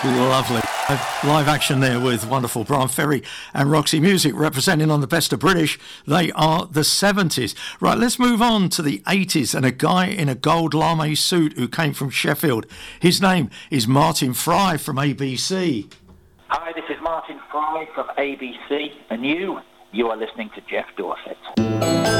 Lovely. Live action there with wonderful Brian Ferry and Roxy Music representing on the Best of British. They are the 70s. Right, let's move on to the 80s and a guy in a gold lame suit who came from Sheffield. His name is Martin Fry from ABC. Hi, this is Martin Fry from ABC, and you are listening to Jeff Dorset.